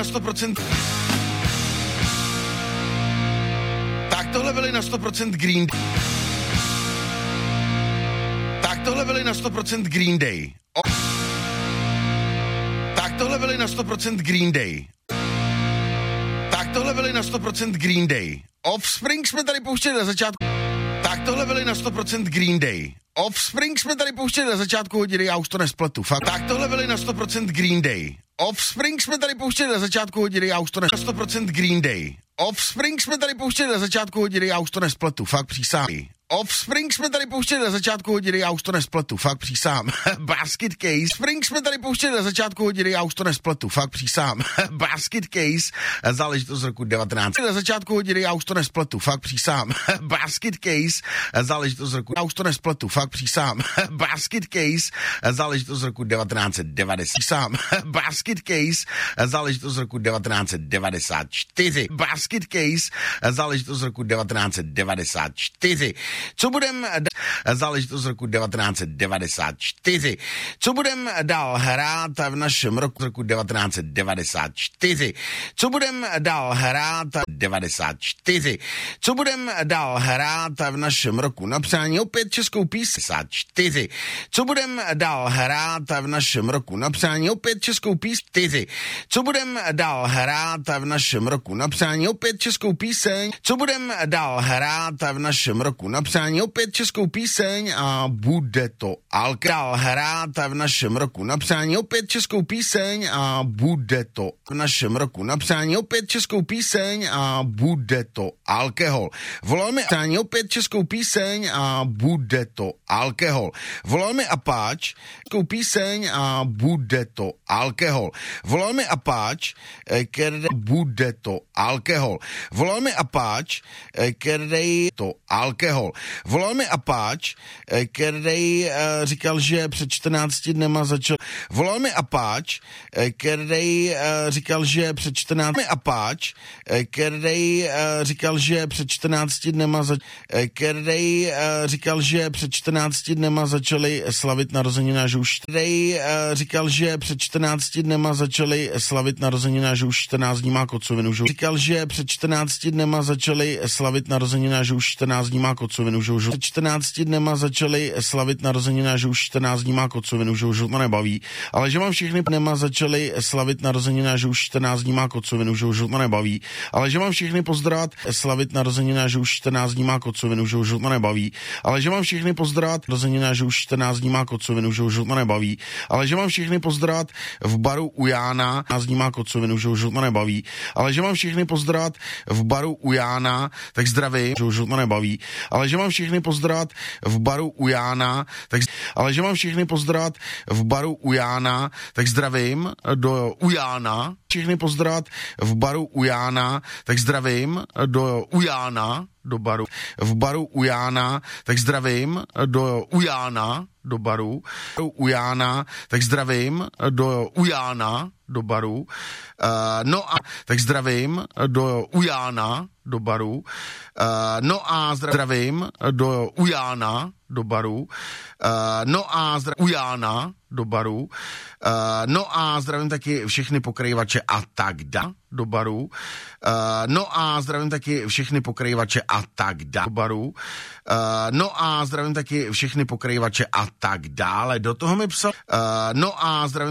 100%. Tak tohle byli na 100% Green Day. Tak tohle byli na 100% Green Day. Tak tohle byli na 100% Green Day. Tak tohle byli na 100% Green Day. Offspring jsme tady pouštěli na začátku. Tak tohle byli na 100% Green Day. Offspring jsme tady pouštěli na začátku hodiny, já už to nespletu. Fakt. Tak tohle byli na 100% Green Day. Offspring jsme tady pouštěli na začátku hodiny, já už to nespletu. 100% Green Day. Offspring jsme tady pouštěli na začátku hodiny, já už to nespletu. Fakt přísahám. Offspring jsme tady pouštěli na začátku hodiny, já už to nespletu. Fakt přísahám. Basket Case. Offspring jsme tady pouštěli na začátku hodiny, já už to nespletu. Fakt přísahám. Basket Case. Záležitost z roku 19. Na začátku hodiny, já už to nespletu. Fakt přísahám. Basket Case. Záležitost z roku. Já už to nespletu. Fakt přísahám. Basket Case. Záležitost z roku 1990. Přísahám. Basket Case. Záležitost z roku 1994. Basket Case. Záležitost z roku 1994. Co budem záležitost z roku 1994. Co budem dál hrát v našem roku 1994. Co budem dál hrát 94. Co budem dál hrát v našem roku napsání opět českou píseň 4. Co budem dál hrát v našem roku napsání opět českou píseň 4. Co budem dál hrát v našem roku napsání opět českou píseň. Co budem dál hrát v našem roku napsání opět českou píseň a bude to dál hrát v našem roku napsání opět českou píseň a bude to v našem roku napsání opět českou píseň a bude to alkohol. Voláme napsání opět českou píseň a bude to alkohol. Voláme Apáč českou píseň a bude to alkohol. Voláme Apáč, který bude to alkohol. Voláme Apáč, který to alkohol. Voláme Apáč, který říkal, že před 14 dnema začal. Voláme Apáč, který říkal, že před 14 Apáč, který říkal, že před 14 dnema který říkal, že před 14 dnema začali slavit narozenina, že už který říkal, že před 14 dnema začali slavit narozenina, že už 14 dní má kocovinu, že říkal, že před 14 dnema začali slavit narozenina, že už 14 dní má kocovinu, že už před 14 dnema začali slavit narozenina, že už 14 dní má kocovinu, že už to nebaví, ale že mám všechny dnema začali slavit narozenina, že už 14 dní má kocovinu, že už to nebaví, ale že mám všechny pozdravovat slavit narozenina, že už 14 dní má kocovinu, že už to nebaví, ale že mám všechny pozdravovat narozenina, že už 14 dní má kocovinu, že už to nebaví, ale že mám všechny pozdravovat v baru u Jána, 14 dní má kocovinu, že už to nebaví, ale že mám všechny pozdravovat v baru u Jána, tak zdravím, že už to nebaví, ale že mám všechny pozdravovat v baru u Jána, tak ale že mám všechny pozdravovat v baru u Jána, tak zdravím do u Jána, všechny pozdravovat v baru u Jána, tak zdravím do u Jána, do baru, v baru u Jána, tak zdravím do u Jána, do baru, u Jána, tak zdravím do u Jána, do baru, no a tak zdravím do u Jána, do baru, no a zdravím do u Jána, do baru, no a u Jána, do baru, no a zdravím taky všechny pokrajovače a tak dále do baru, no a zdravím taky všechny pokrajovače a tak dále do baru, no a zdravím taky všechny pokrajovače a tak dále. Do toho mi psal, no a zdravím